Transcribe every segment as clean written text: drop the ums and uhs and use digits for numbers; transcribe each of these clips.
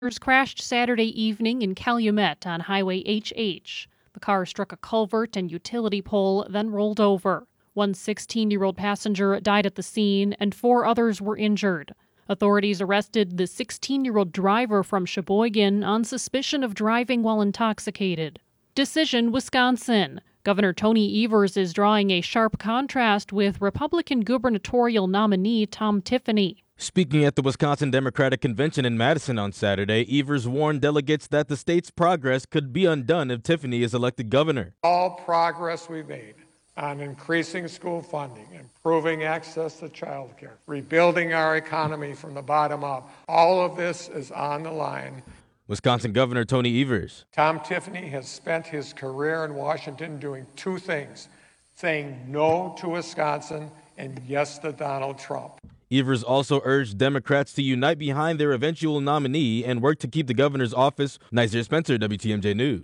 Crashed Saturday evening in Calumet on Highway HH. The car struck a culvert and utility pole, then rolled over. One 16-year-old passenger died at the scene, and 4 others were injured. Authorities arrested the 16-year-old driver from Sheboygan on suspicion of driving while intoxicated. Decision, Wisconsin. Governor Tony Evers is drawing a sharp contrast with Republican gubernatorial nominee Tom Tiffany. Speaking at the Wisconsin Democratic Convention in Madison on Saturday, Evers warned delegates that the state's progress could be undone if Tiffany is elected governor. All progress we made on increasing school funding, improving access to child care, rebuilding our economy from the bottom up, all of this is on the line. Wisconsin Governor Tony Evers. Tom Tiffany has spent his career in Washington doing 2 things: saying no to Wisconsin and yes to Donald Trump. Evers also urged Democrats to unite behind their eventual nominee and work to keep the governor's office. Nasir Spencer, WTMJ News.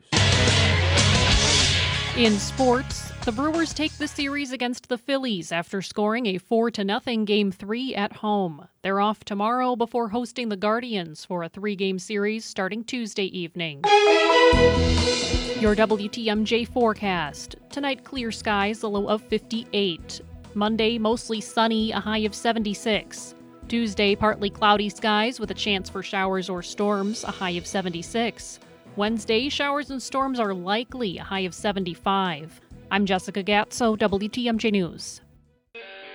In sports, the Brewers take the series against the Phillies after scoring a 4-0 Game 3 at home. They're off tomorrow before hosting the Guardians for a 3-game series starting Tuesday evening. Your WTMJ forecast. Tonight, clear skies, a low of 58. Monday, mostly sunny, a high of 76. Tuesday, partly cloudy skies with a chance for showers or storms, a high of 76. Wednesday, showers and storms are likely, a high of 75. I'm Jessica Gatso, WTMJ News.